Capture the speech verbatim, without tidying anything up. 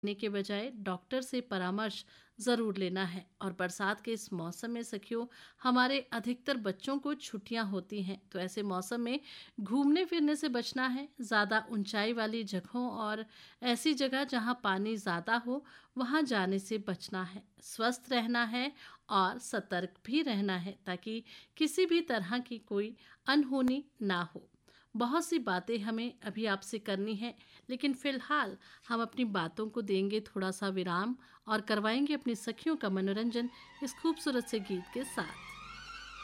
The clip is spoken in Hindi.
लेने के बजाय डॉक्टर से परामर्श ज़रूर लेना है। और बरसात के इस मौसम में सखियों, हमारे अधिकतर बच्चों को छुट्टियां होती हैं, तो ऐसे मौसम में घूमने फिरने से बचना है। ज़्यादा ऊंचाई वाली जगहों और ऐसी जगह जहां पानी ज़्यादा हो वहां जाने से बचना है। स्वस्थ रहना है और सतर्क भी रहना है ताकि किसी भी तरह की कोई अनहोनी ना हो। बहुत सी बातें हमें अभी आपसे करनी है, लेकिन फिलहाल हम अपनी बातों को देंगे थोड़ा सा विराम और करवाएंगे अपनी सखियों का मनोरंजन इस खूबसूरत से गीत के साथ।